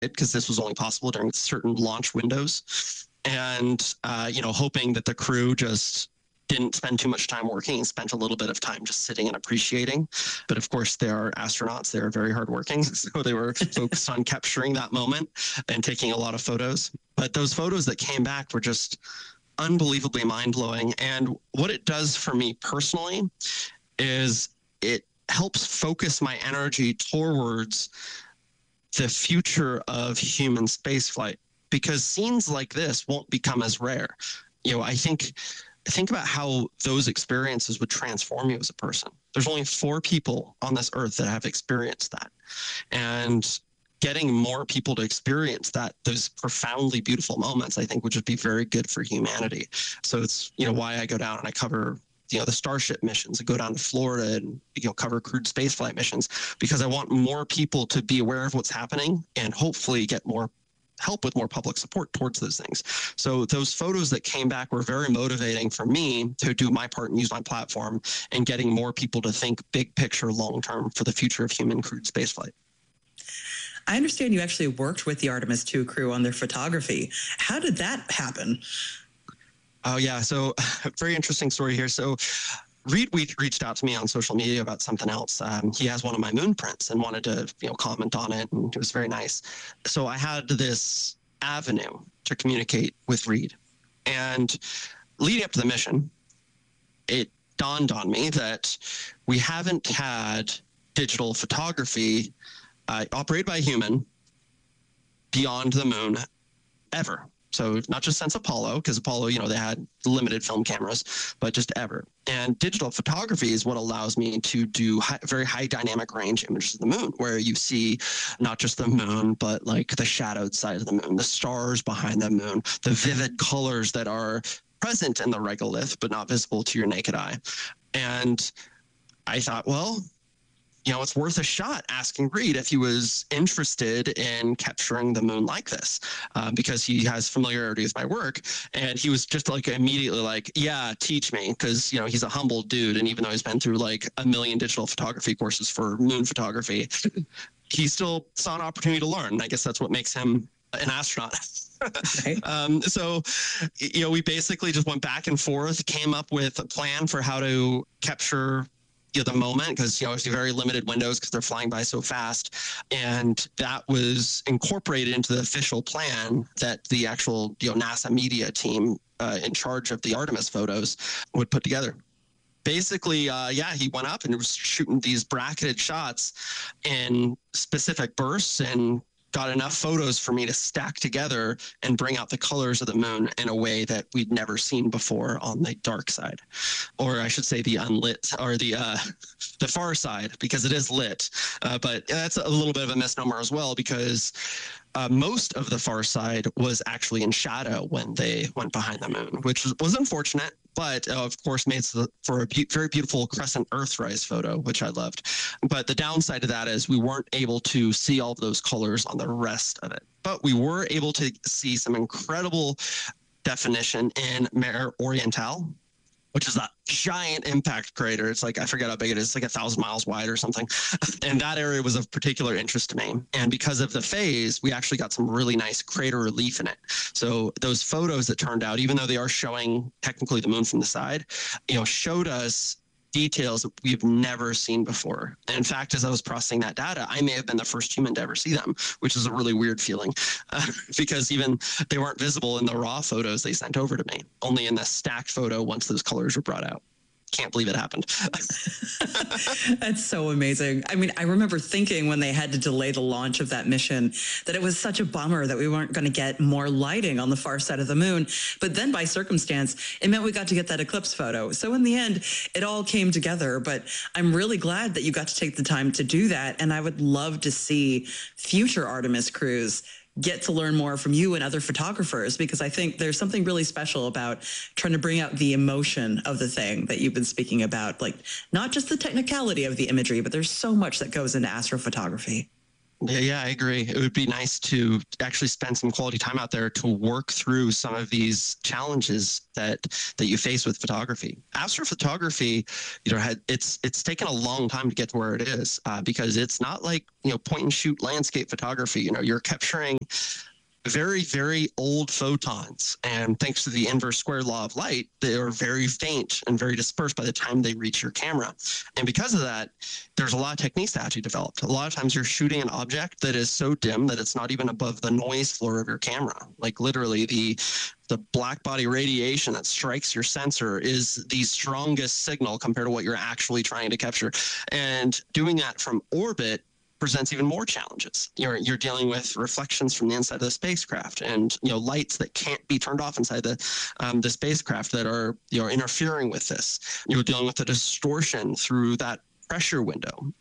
because this was only possible during certain launch windows. And, hoping that the crew just didn't spend too much time working and spent a little bit of time just sitting and appreciating. But of course, they are astronauts. They are very hardworking. So they were focused on capturing that moment and taking a lot of photos. But those photos that came back were just unbelievably mind-blowing. And what it does for me personally is it helps focus my energy towards the future of human spaceflight, because scenes like this won't become as rare. I think about how those experiences would transform you as a person. There's only 4 people on this earth that have experienced that. And getting more people to experience those profoundly beautiful moments, I think would just be very good for humanity. So it's, why I go down and I cover the Starship missions and go down to Florida and cover crewed spaceflight missions, because I want more people to be aware of what's happening and hopefully get more help with more public support towards those things. So those photos that came back were very motivating for me to do my part and use my platform and getting more people to think big picture, long term for the future of human crewed spaceflight. I understand you actually worked with the Artemis II crew on their photography. How did that happen? Oh, yeah. So very interesting story here. So Reed reached out to me on social media about something else. He has one of my moon prints and wanted to, comment on it, and it was very nice. So I had this avenue to communicate with Reed. And leading up to the mission, it dawned on me that we haven't had digital photography operated by a human beyond the moon ever. So not just since Apollo, because Apollo, they had limited film cameras, but just ever. And digital photography is what allows me to do very high dynamic range images of the moon, where you see not just the moon, but like the shadowed side of the moon, the stars behind the moon, the vivid colors that are present in the regolith, but not visible to your naked eye. And I thought, well, it's worth a shot asking Reed if he was interested in capturing the moon like this, because he has familiarity with my work. And he was just immediately like, yeah, teach me. Because, he's a humble dude. And even though he's been through 1 million digital photography courses for moon photography, he still saw an opportunity to learn. I guess that's what makes him an astronaut. Right. So, we basically just went back and forth, came up with a plan for how to capture the moment, because it's very limited windows because they're flying by so fast. And that was incorporated into the official plan that the actual NASA media team in charge of the Artemis photos would put together. Basically, he went up and was shooting these bracketed shots in specific bursts and got enough photos for me to stack together and bring out the colors of the moon in a way that we'd never seen before on the dark side, or I should say the unlit, or the far side, because it is lit. But that's a little bit of a misnomer as well, because most of the far side was actually in shadow when they went behind the moon, which was unfortunate, but of course made for a very beautiful crescent Earthrise photo, which I loved. But the downside of that is we weren't able to see all of those colors on the rest of it. But we were able to see some incredible definition in Mare Orientale, which is a giant impact crater. It's I forget how big it is. It's 1,000 miles wide or something. And that area was of particular interest to me. And because of the phase, we actually got some really nice crater relief in it. So those photos that turned out, even though they are showing technically the moon from the side, showed us details that we've never seen before. And in fact, as I was processing that data, I may have been the first human to ever see them, which is a really weird feeling, because even they weren't visible in the raw photos they sent over to me, only in the stacked photo once those colors were brought out. Can't believe it happened. That's so amazing. I mean, I remember thinking when they had to delay the launch of that mission that it was such a bummer that we weren't going to get more lighting on the far side of the moon. But then by circumstance, it meant we got to get that eclipse photo. So in the end, it all came together. But I'm really glad that you got to take the time to do that. And I would love to see future Artemis crews get to learn more from you and other photographers, because I think there's something really special about trying to bring out the emotion of the thing that you've been speaking about, not just the technicality of the imagery, but there's so much that goes into astrophotography. Yeah, I agree. It would be nice to actually spend some quality time out there to work through some of these challenges that you face with photography. Astrophotography, it's taken a long time to get to where it is because it's not like point and shoot landscape photography. You're capturing very, very old photons. And thanks to the inverse square law of light, they are very faint and very dispersed by the time they reach your camera. And because of that, there's a lot of techniques that have to be developed. A lot of times you're shooting an object that is so dim that it's not even above the noise floor of your camera. Like literally the black body radiation that strikes your sensor is the strongest signal compared to what you're actually trying to capture. And doing that from orbit presents even more challenges. You're dealing with reflections from the inside of the spacecraft, and lights that can't be turned off inside the spacecraft that are interfering with this. You're dealing with the distortion through that pressure window.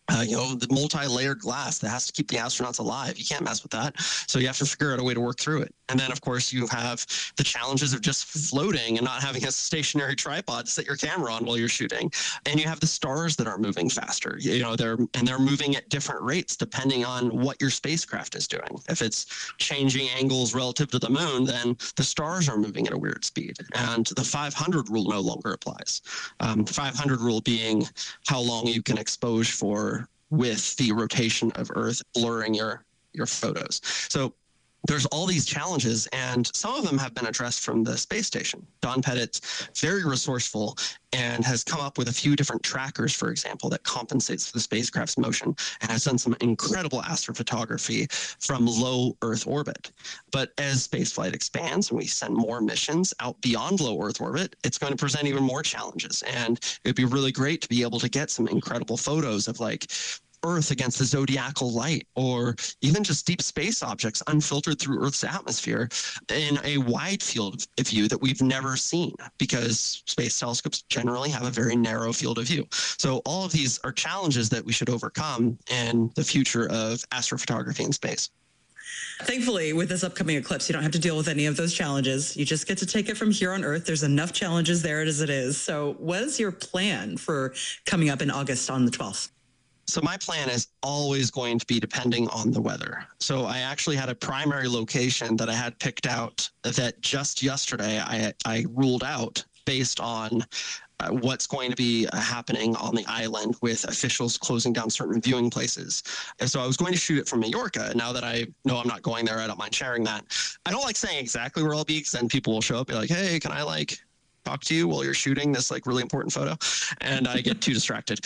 The multi-layered glass that has to keep the astronauts alive. You can't mess with that. So you have to figure out a way to work through it. And then, of course, you have the challenges of just floating and not having a stationary tripod to set your camera on while you're shooting. And you have the stars that are moving faster. They're moving at different rates depending on what your spacecraft is doing. If it's changing angles relative to the moon, then the stars are moving at a weird speed. And the 500 rule no longer applies. The 500 rule being how long you can expose for with the rotation of Earth blurring your photos. So there's all these challenges, and some of them have been addressed from the space station. Don Pettit's very resourceful and has come up with a few different trackers, for example, that compensates for the spacecraft's motion and has done some incredible astrophotography from low Earth orbit. But as spaceflight expands and we send more missions out beyond low Earth orbit, it's going to present even more challenges. And it'd be really great to be able to get some incredible photos of like Earth against the zodiacal light, or even just deep space objects unfiltered through Earth's atmosphere in a wide field of view that we've never seen, because space telescopes generally have a very narrow field of view. So all of these are challenges that we should overcome in the future of astrophotography in space. Thankfully, with this upcoming eclipse, you don't have to deal with any of those challenges. You just get to take it from here on Earth. There's enough challenges there as it is. So what is your plan for coming up in August on the 12th? So my plan is always going to be depending on the weather. So I actually had a primary location that I had picked out that just yesterday I ruled out based on what's going to be happening on the island with officials closing down certain viewing places. And so I was going to shoot it from Majorca. Now that I know I'm not going there, I don't mind sharing that. I don't like saying exactly where I'll be, because then people will show up and be like, hey, can I talk to you while you're shooting this really important photo, and I get too distracted.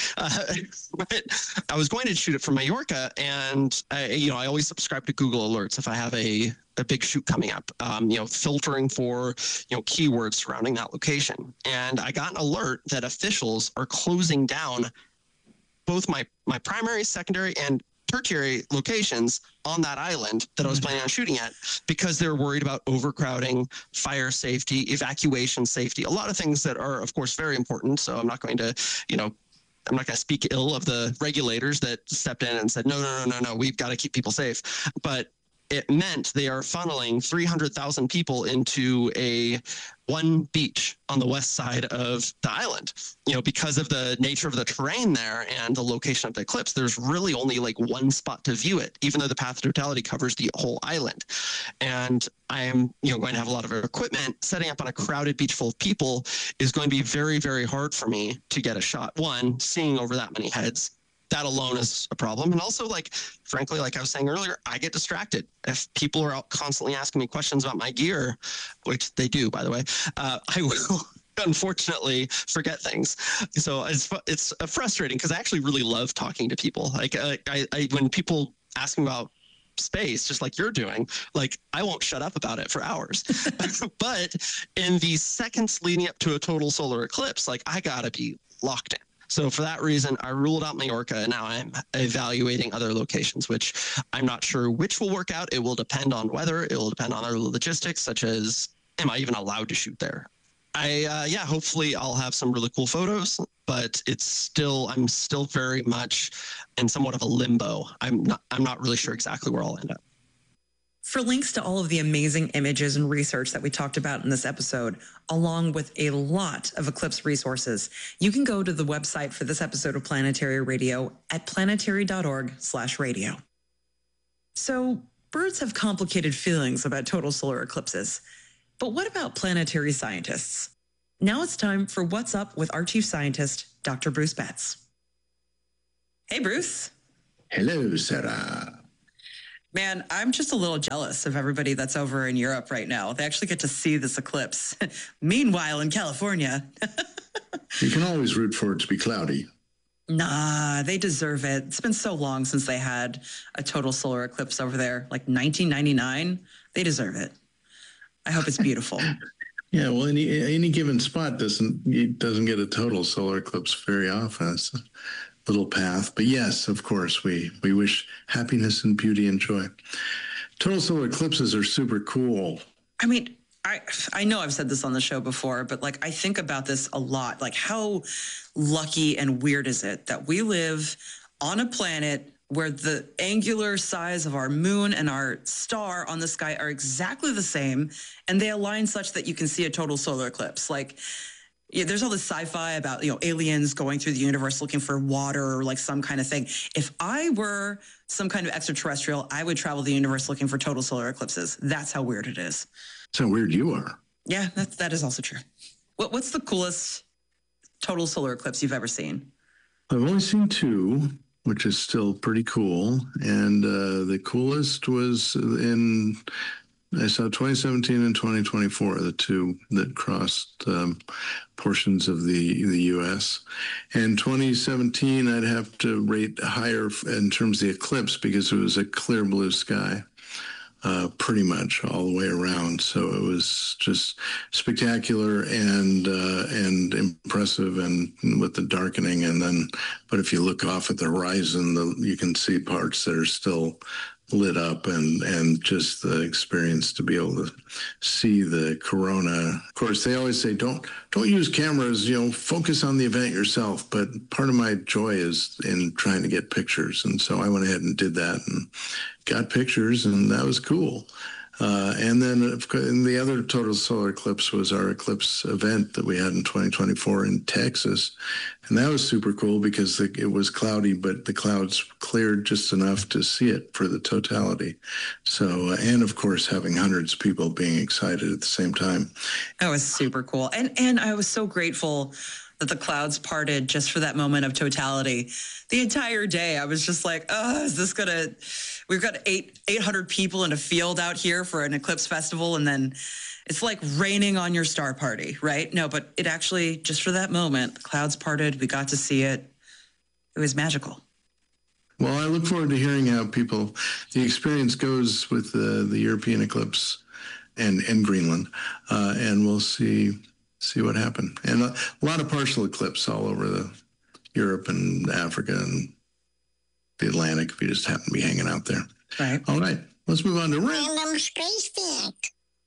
But I was going to shoot it from Majorca, and I always subscribe to Google Alerts if I have a big shoot coming up, filtering for keywords surrounding that location. And I got an alert that officials are closing down both my primary, secondary, and tertiary locations on that island that I was planning on shooting at, because they're worried about overcrowding, fire safety, evacuation safety, a lot of things that are, of course, very important. So I'm not going to, I'm not going to speak ill of the regulators that stepped in and said, no, we've got to keep people safe. But it meant they are funneling 300,000 people into one beach on the west side of the island. Because of the nature of the terrain there and the location of the eclipse, there's really only one spot to view it, even though the path of totality covers the whole island. And I am, going to have a lot of equipment. Setting up on a crowded beach full of people is going to be very, very hard for me to get a shot. One, seeing over that many heads, that alone is a problem. And also, frankly, like I was saying earlier, I get distracted. If people are out constantly asking me questions about my gear, which they do, by the way, I will unfortunately forget things. So it's frustrating, because I actually really love talking to people. When people ask me about space, just like you're doing, I won't shut up about it for hours. But in the seconds leading up to a total solar eclipse, I gotta be locked in. So for that reason, I ruled out Majorca, and now I'm evaluating other locations, which I'm not sure which will work out. It will depend on weather. It will depend on other logistics, such as, am I even allowed to shoot there? Hopefully I'll have some really cool photos, but I'm still very much in somewhat of a limbo. I'm not really sure exactly where I'll end up. For links to all of the amazing images and research that we talked about in this episode, along with a lot of Eclipse resources, you can go to the website for this episode of Planetary Radio at planetary.org/radio. So, birds have complicated feelings about total solar eclipses. But what about planetary scientists? Now it's time for What's Up with our chief scientist, Dr. Bruce Betts. Hey, Bruce. Hello, Sarah. Man, I'm just a little jealous of everybody that's over in Europe right now. They actually get to see this eclipse. Meanwhile, in California. You can always root for it to be cloudy. Nah, they deserve it. It's been so long since they had a total solar eclipse over there, like 1999. They deserve it. I hope it's beautiful. Yeah, well, any given spot doesn't get a total solar eclipse very often. It's a little path. But yes, of course, we wish happiness and beauty and joy. Total solar eclipses are super cool. I mean, I know I've said this on the show before, but like I think about this a lot. Like, how lucky and weird is it that we live on a planet where the angular size of our moon and our star on the sky are exactly the same, and they align such that you can see a total solar eclipse? Like, yeah, there's all this sci-fi about, aliens going through the universe looking for water or like some kind of thing. If I were some kind of extraterrestrial, I would travel the universe looking for total solar eclipses. That's how weird it is. That's how weird you are. Yeah, that is also true. What's the coolest total solar eclipse you've ever seen? I've only seen two, which is still pretty cool. And the coolest was I saw 2017 and 2024, the two that crossed portions of the U.S. And 2017, I'd have to rate higher in terms of the eclipse because it was a clear blue sky. Pretty much all the way around. So it was just spectacular and impressive, and with the darkening. But if you look off at the horizon, you can see parts that are still lit up, and just the experience to be able to see the corona. Of course, they always say don't use cameras, focus on the event yourself. But part of my joy is in trying to get pictures, and so I went ahead and did that and got pictures, and that was cool. And then the other total solar eclipse was our eclipse event that we had in 2024 in Texas. And that was super cool because it was cloudy, but the clouds cleared just enough to see it for the totality. So, and of course, having hundreds of people being excited at the same time. That was super cool. And I was so grateful that the clouds parted just for that moment of totality. The entire day, I was just like, we've got 800 people in a field out here for an eclipse festival, and then it's like raining on your star party, right? No, but it actually, just for that moment, the clouds parted, we got to see it. It was magical. Well, I look forward to hearing how the experience goes with the European eclipse and Greenland, and we'll see what happened. And a lot of partial eclipse all over Europe and Africa and the Atlantic, if you just happen to be hanging out there. Right. All right, let's move on to Random Space Fact.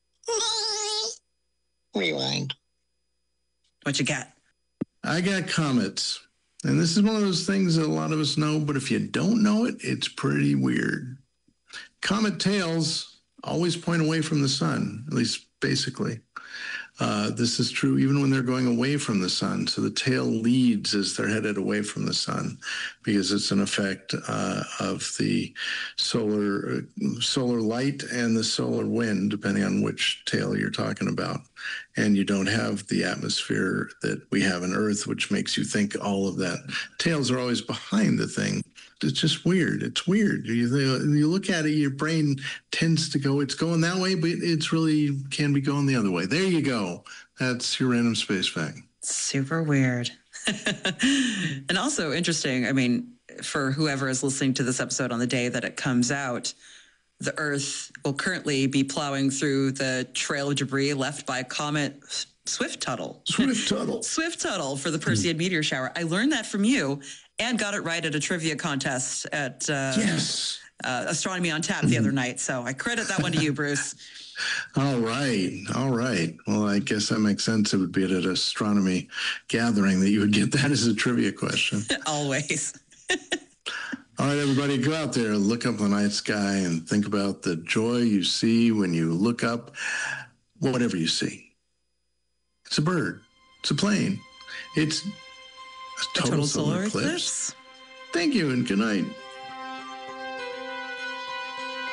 Rewind. What you got? I got comets. And this is one of those things that a lot of us know, but if you don't know it, it's pretty weird. Comet tails always point away from the sun, at least basically. This is true even when they're going away from the sun. So the tail leads as they're headed away from the sun, because it's an effect of the solar light and the solar wind, depending on which tail you're talking about. And you don't have the atmosphere that we have on Earth, which makes you think all of that. Tails are always behind the thing. It's just weird. It's weird. You look at it, your brain tends to go, it's going that way, but it's really can be going the other way. There you go. That's your random space fact. Super weird. And also interesting, I mean, for whoever is listening to this episode on the day that it comes out, the Earth will currently be plowing through the trail of debris left by comet Swift-Tuttle. Swift-Tuttle for the Perseid meteor shower. I learned that from you and got it right at a trivia contest at Astronomy on Tap the other night. So I credit that one to you, Bruce. All right. Well, I guess that makes sense. It would be at an astronomy gathering that you would get that as a trivia question. Always. All right, everybody, go out there, look up the night sky and think about the joy you see when you look up whatever you see. It's a bird. It's a plane. It's a total solar eclipse. Thank you and good night.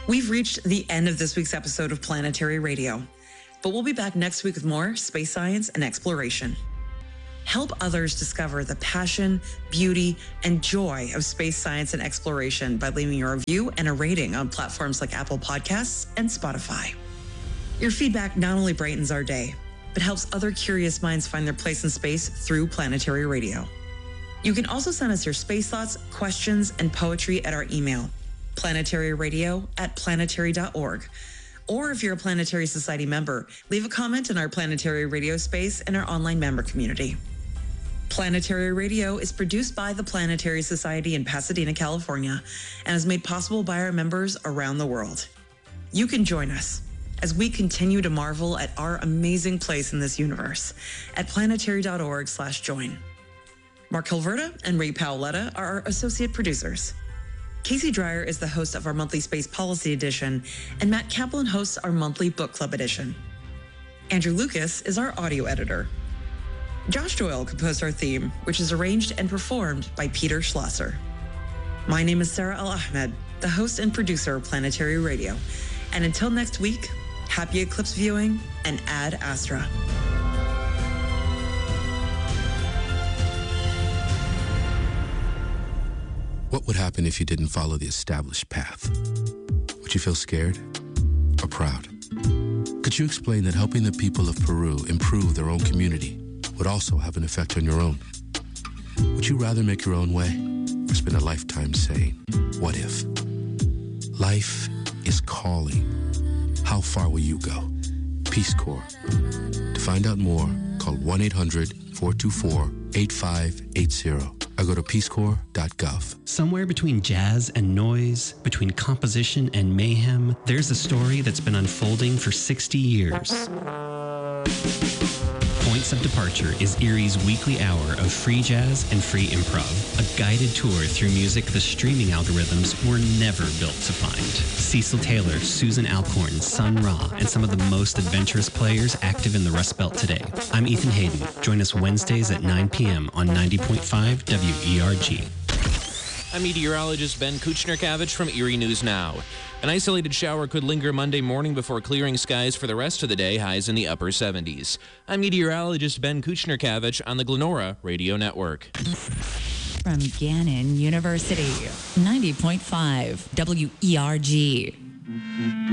We've reached the end of this week's episode of Planetary Radio, but we'll be back next week with more space science and exploration. Help others discover the passion, beauty, and joy of space science and exploration by leaving a review and a rating on platforms like Apple Podcasts and Spotify. Your feedback not only brightens our day, but helps other curious minds find their place in space through Planetary Radio. You can also send us your space thoughts, questions, and poetry at our email, planetaryradio@planetary.org. Or if you're a Planetary Society member, leave a comment in our Planetary Radio space and our online member community. Planetary Radio is produced by the Planetary Society in Pasadena, California, and is made possible by our members around the world. You can join us as we continue to marvel at our amazing place in this universe at planetary.org/join. Mark Hilverda and Ray Paoletta are our associate producers. Casey Dreyer is the host of our monthly Space Policy Edition, and Matt Kaplan hosts our monthly Book Club Edition. Andrew Lucas is our audio editor. Josh Doyle composed our theme, which is arranged and performed by Peter Schlosser. My name is Sarah Al-Ahmed, the host and producer of Planetary Radio. And until next week, happy eclipse viewing and Ad Astra. What would happen if you didn't follow the established path? Would you feel scared or proud? Could you explain that helping the people of Peru improve their own community would also have an effect on your own? Would you rather make your own way or spend a lifetime saying, what if? Life is calling. How far will you go? Peace Corps. To find out more, call 1-800-424-8580 or go to peacecorps.gov. Somewhere between jazz and noise, between composition and mayhem, there's a story that's been unfolding for 60 years. Points of Departure is Erie's weekly hour of free jazz and free improv, a guided tour through music the streaming algorithms were never built to find. Cecil Taylor, Susan Alcorn, Sun Ra, and some of the most adventurous players active in the Rust Belt today. I'm Ethan Hayden. Join us Wednesdays at 9 p.m. on 90.5 WERG. I'm meteorologist Ben Kuchner-Kavich from Erie News Now. An isolated shower could linger Monday morning before clearing skies for the rest of the day, highs in the upper 70s. I'm meteorologist Ben Kuchner-Kavich on the Glenora Radio Network. From Gannon University, 90.5 WERG.